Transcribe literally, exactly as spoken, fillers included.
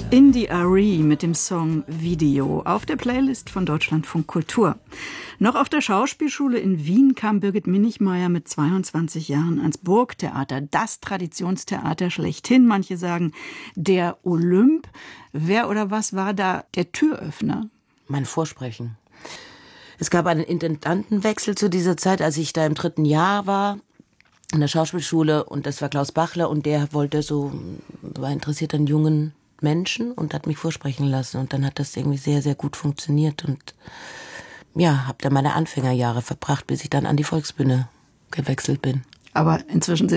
Indy Arie mit dem Song Video auf der Playlist von Deutschlandfunk Kultur. Noch auf der Schauspielschule in Wien kam Birgit Minichmayr mit zweiundzwanzig Jahren ans Burgtheater, das Traditionstheater schlechthin. Manche sagen der Olymp. Wer oder was war da der Türöffner? Mein Vorsprechen. Es gab einen Intendantenwechsel zu dieser Zeit, als ich da im dritten Jahr war in der Schauspielschule, und das war Klaus Bachler, und der wollte so, war interessiert an jungen Menschen und hat mich vorsprechen lassen, und dann hat das irgendwie sehr, sehr gut funktioniert, und ja, habe da meine Anfängerjahre verbracht, bis ich dann an die Volksbühne gewechselt bin. Aber inzwischen